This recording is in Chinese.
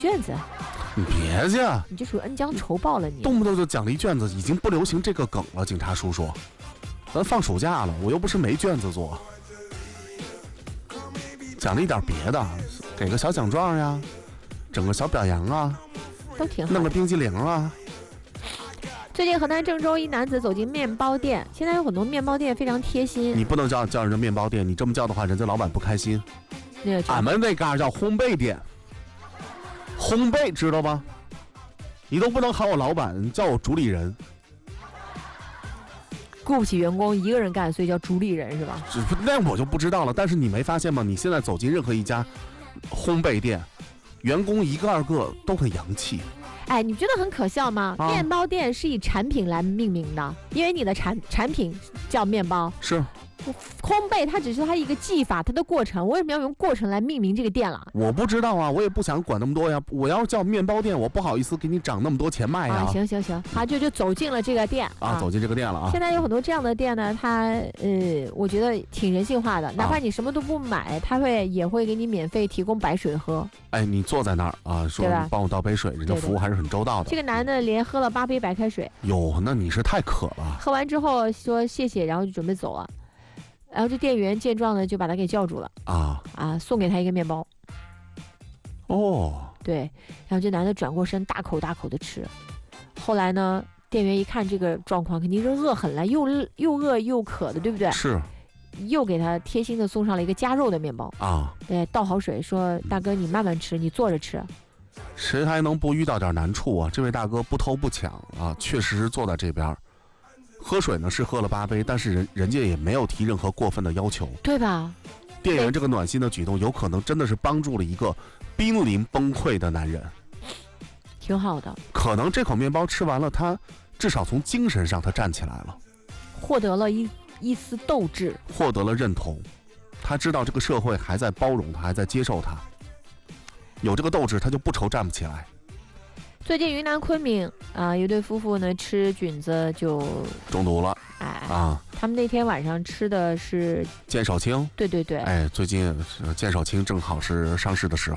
卷子， 你别介， 你这属于恩将仇报了你。 动不动就奖励卷子，已经不流行这个梗了。警察叔叔，咱放暑假了，我又不是没卷子做，奖励点别的，给个小奖状呀，整个小表扬啊， 都挺好。 弄个冰激凌啊。 最近河南郑州一男子走进面包店，现在有很多面包店非常贴心。 你不能叫人家面包店，你这么叫的话，人家老板不开心。俺们那嘎叫烘焙店，烘焙知道吧？你都不能喊我老板，叫我主理人。 雇不起员工一个人干，所以叫主理人是吧？ 那我就不知道了。但是你没发现吗？你现在走进任何一家烘焙店，员工一个二个都很洋气。 哎，你觉得很可笑吗？面包店是以产品来命名的，因为你的产品叫面包。 是。 烘焙它只是它一个技法，它的过程，为什么要用过程来命名这个店了？ 我不知道啊，我也不想管那么多呀。我要叫面包店，我不好意思给你涨那么多钱卖呀。 行，他就走进了这个店走进这个店了啊。 现在有很多这样的店呢，它我觉得挺人性化的，哪怕你什么都不买，他也会给你免费提供白水喝。 哎，你坐在那儿啊，说帮我倒杯水，人家服务还是很周到的。 这个男的连喝了8杯白开水。 哟，那你是太渴了。 喝完之后说谢谢，然后就准备走了。然后这店员见状呢，就把他给叫住了送给他一个面包。对，然后这男的转过身，大口大口的吃。后来呢，店员一看这个状况，肯定是饿狠了，又饿又渴的，对不对？ 是。 又给他贴心的送上了一个加肉的面包对，倒好水，说大哥你慢慢吃，你坐着吃。 谁还能不遇到点难处啊？这位大哥不偷不抢啊，确实是坐在这边。喝水呢是喝了8杯，但是人家也没有提任何过分的要求， 对吧？ 店员这个暖心的举动，有可能真的是帮助了一个濒临崩溃的男人， 挺好的。 可能这口面包吃完了，他至少从精神上他站起来了， 获得了一丝斗志， 获得了认同。他知道这个社会还在包容他，还在接受他，有这个斗志，他就不愁站不起来。 最近云南昆明有对夫妇呢吃菌子就中毒了， 他们那天晚上吃的是剑手青， 对， 最近剑手青正好是上市的时候。